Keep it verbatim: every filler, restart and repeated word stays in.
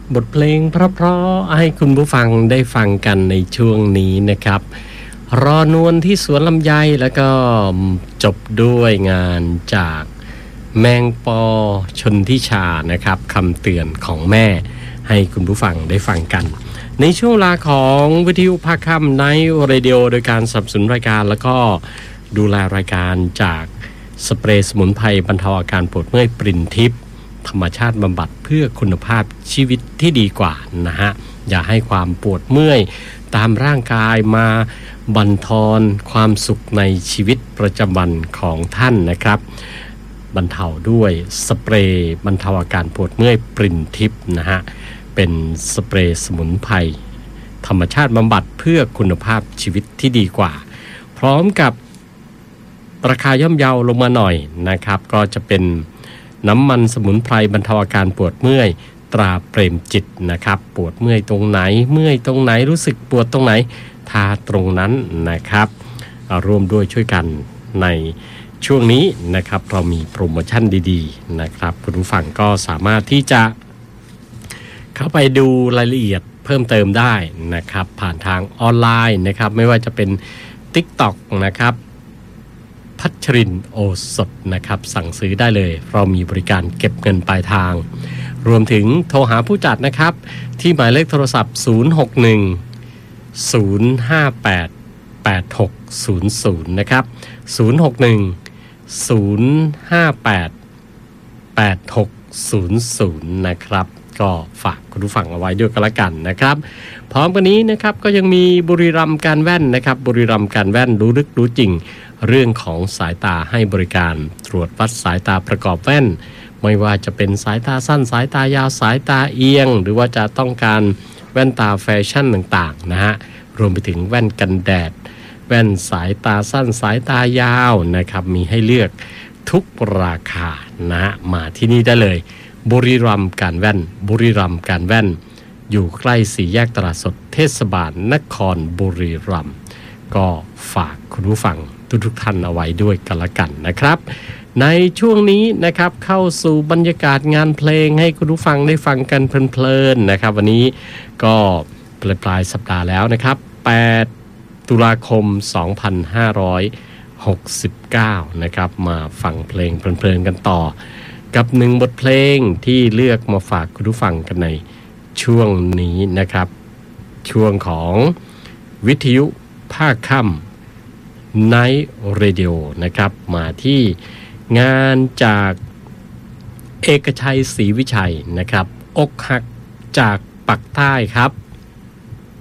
บทเพลงเพราะๆให้คุณผู้ฟังได้ฟังกันในช่วงนี้นะครับรอนวลที่สวนลำไยแล้วก็จบด้วยงานจากแมงปอชนทิชานะครับคำเตือนของแม่ให้คุณผู้ฟังได้ฟังกันในช่วงเวลาของวิทยุภาคค่ำในเรดิโอโดยการสนับสนุนรายการแล้วก็ดูแลรายการจากสเปรย์สมุนไพรบรรเทาอาการปวดเมื่อยปรินทิพย์ธรรมชาติบำบัดเพื่อคุณภาพชีวิตที่ดีกว่านะฮะอย่าให้ความปวดเมื่อยตามร่างกายมาบั่นทอนความสุขในชีวิตประจำวันของท่านนะครับบรรเทาด้วยสเปรย์บรรเทาอาการปวดเมื่อยปรินทิพย์นะฮะเป็นสเปรย์สมุนไพรธรรมชาติบำบัดเพื่อคุณภาพชีวิตที่ดีกว่าพร้อมกับราคาย่อมเยาลงมาหน่อยนะครับก็จะเป็นน้ำมันสมุนไพรบรรเทาอาการปวดเมื่อยตราเปรมจิตนะครับปวดเมื่อยตรงไหนเมื่อยตรงไหนรู้สึกปวดตรงไหนทาตรงนั้นนะครับร่วมด้วยช่วยกันในช่วงนี้นะครับเรามีโปรโมชั่นดีๆนะครับคุณผู้ฟังก็สามารถที่จะเข้าไปดูรายละเอียดเพิ่มเติมได้นะครับผ่านทางออนไลน์นะครับไม่ว่าจะเป็น TikTok นะครับพัชรินโอสถนะครับสั่งซื้อได้เลยเรามีบริการเก็บเงินปลายทางรวมถึงโทรหาผู้จัดนะครับที่หมายเลขโทรศัพท์ศูนย์ หก หนึ่ง ศูนย์ ห้า แปด แปด หก ศูนย์ ศูนย์นะครับศูนย์ หก หนึ่ง ศูนย์ ห้า แปด แปด หก ศูนย์ ศูนย์นะครับก็ฝากคุณผู้ฟังเอาไว้ด้วยกันละกันนะครับพร้อมกันนี้นะครับก็ยังมีบุรีรัมย์การแว่นนะครับบุรีรัมย์การแว่นรู้ลึกรู้จริงเรื่องของสายตาให้บริการตรวจวัดสายตาประกอบแว่นไม่ว่าจะเป็นสายตาสั้นสายตายาวสายตาเอียงหรือว่าจะต้องการแว่นตาแฟชั่นต่างๆนะฮะรวมไปถึงแว่นกันแดดแว่นสายตาสั้นสายตายาวนะครับมีให้เลือกทุกราคานะฮะมาที่นี่ได้เลยบุรีรัมย์การแว่นบุรีรัมย์การแว่นอยู่ใกล้สี่แยกตลาดสดเทศบาลนครบุรีรัมย์ก็ฝากคุณผู้ฟังทุกๆท่านเอาไว้ด้วยกันละกันนะครับในช่วงนี้นะครับเข้าสู่บรรยากาศงานเพลงให้คุณผู้ฟังได้ฟังกันเพลินๆนะครับวันนี้ก็ปลายปลายสัปดาห์แล้วนะครับแปดตุลาคมสองพันห้าร้อยหกสิบเก้านะครับมาฟังเพลงเพลินๆกันต่อกับหนึ่งบทเพลงที่เลือกมาฝากคุณผู้ฟังกันในช่วงนี้นะครับช่วงของวิทยุภาคค่ำ Night Radio นะครับมาที่งานจากเอกชัยศรีวิชัยนะครับอกหักจากปักใต้ครับ